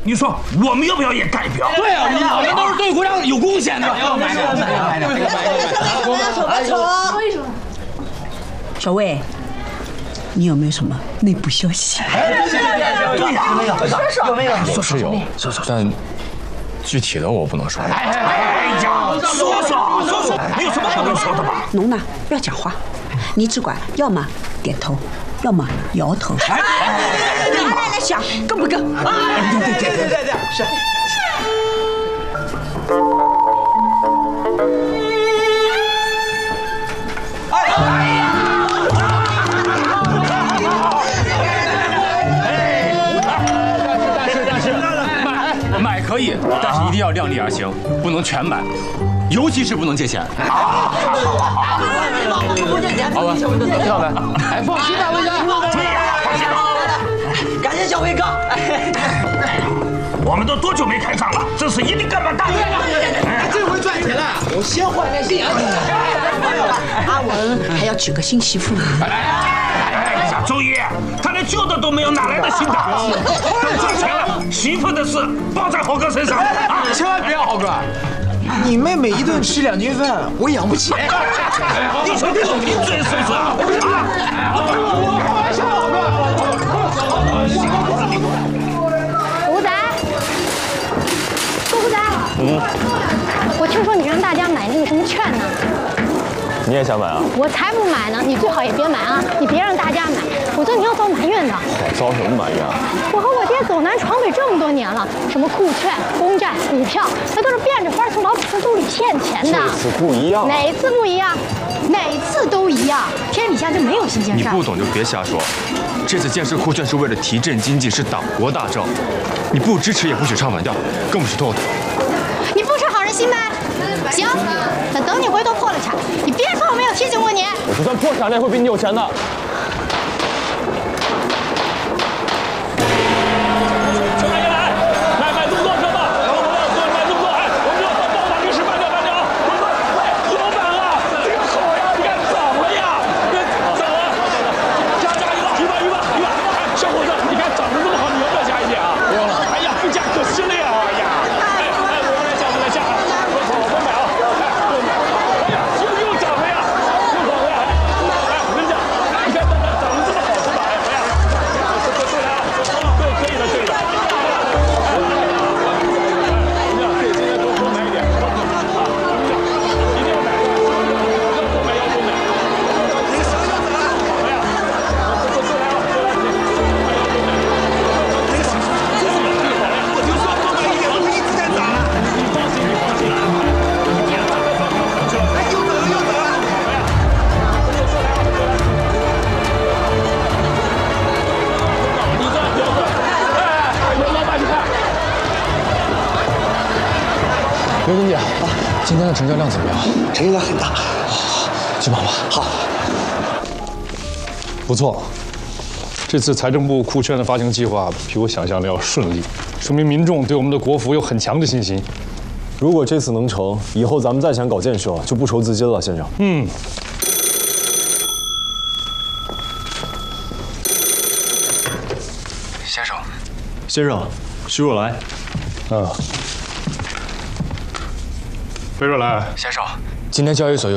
你说我们要不要也代表？ 对啊，我们都是对国家有贡献的。 买手，小魏，你有没有什么内部消息？ 对呀， 有没有？ 是有，但具体的我不能说。 哎呀，说，没有什么不能说的吧？ 侬呢，不要讲话，你只管要么点头，要么摇头。来想，跟不跟？ 对，是。 买可以，但是一定要量力而行，不能全买，尤其是不能借钱。好吧，知道没？哎，放心吧，魏哥。 对呀，放心吧。 感谢小魏哥。 我们都多久没开张了？这是一定干嘛干？ 这回赚钱了，我先换个新娘子。 阿文还要娶个新媳妇。 哎呀，周一，他连旧的都没有，哪来的新的？等赚钱了，媳妇的事包在豪哥身上啊！ 千万不要，豪哥，你妹每一顿吃2斤饭，我养不起。 你说给我闭嘴是不是？啊！ 我开玩笑，豪哥。 狗仔，狗仔，我听说你让大家买那个什么券呢？ 你也想买啊？ 我才不买呢！你最好也别买啊！你别让大家买，否则你要遭埋怨的。 遭什么埋怨啊？ 我和我爹走南闯北这么多年了，什么酷券、公债、股票，那都是变着法从老百姓兜里骗钱的。 这次不一样。 哪次不一样？每次都一样。天底下就没有新鲜事。 你不懂就别瞎说。这次建设酷券是为了提振经济，是党国大政。你不支持也不许唱反调，更不许拖后腿。 你不识好人心呗？行，那等你回头破了产，你别说我没有提醒过你。 我就算破产了，也会比你有钱的。 车来来，买这么多车吧，然后买这么多，哎，我们要到达临时办掉啊！喂，老板啊，这个好呀，你看涨了呀，涨了，加一个，哎，小伙子，你看涨得这么好，你要不要加一点啊？不要了。哎呀，不加可惜了呀，哎呀，我来加，我买啊，又涨了呀，哎，我跟你讲，你看涨得这么好是吧？哎，哎呀，对，可以的。对，今天多买一点啊，一定要买，要多买。你想想怎么？哎呀，过来啊！我就说多买一点，我一直在涨。你放心。又涨了。哎呀，你这不要动，哎，有老板去看。 刘经理，今天的成交量怎么样？ 成交量很大。 去忙吧。 好。 不错，这次财政部酷券的发行计划比我想象的要顺利，说明民众对我们的国服有很强的信心。 如果这次能成，以后咱们再想搞建设就不愁资金了，先生。 先生，徐若来。 飞若来， 先生，今天交易所有